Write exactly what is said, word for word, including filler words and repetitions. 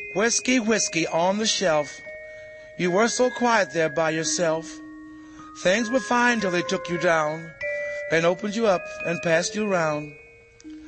Whiskey, whiskey on the shelf. You were so quiet there by yourself. Things were fine till they took you down, then opened you up and passed you round.